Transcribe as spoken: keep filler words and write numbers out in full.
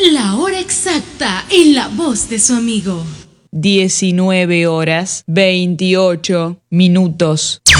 La hora exacta en la voz de su amigo. diecinueve horas veintiocho minutos.